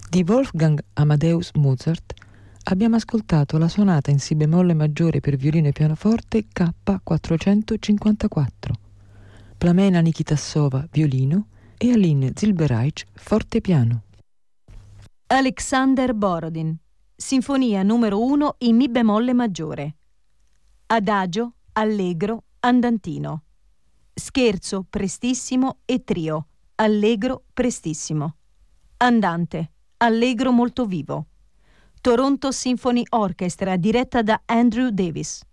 Di Wolfgang Amadeus Mozart abbiamo ascoltato la sonata in si bemolle maggiore per violino e pianoforte K454, Plamena Nikitassova violino e Aline Zilbereich fortepiano. Alexander Borodin, Sinfonia numero 1 in Mi bemolle maggiore. Adagio, allegro, andantino. Scherzo, prestissimo e trio, allegro, prestissimo. Andante, allegro molto vivo. Toronto Symphony Orchestra diretta da Andrew Davis.